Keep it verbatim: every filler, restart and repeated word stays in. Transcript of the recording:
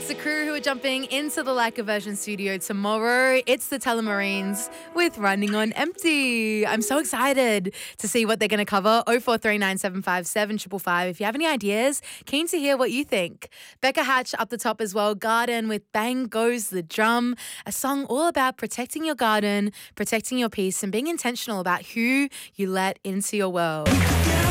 It's the crew who are jumping into the Like a Version studio tomorrow. It's the Telemarines with Running on Empty. I'm so excited to see what they're going to cover. oh four three nine seven five seven five five five. If you have any ideas, keen to hear what you think. Becca Hatch up the top as well. Garden with Bang Goes the Drum. A song all about protecting your garden, protecting your peace, and being intentional about who you let into your world.